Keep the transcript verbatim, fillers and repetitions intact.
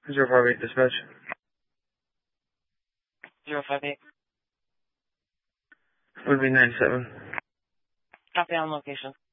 zero five eight dispatch. zero five eight. Would be nine seven. Copy on location.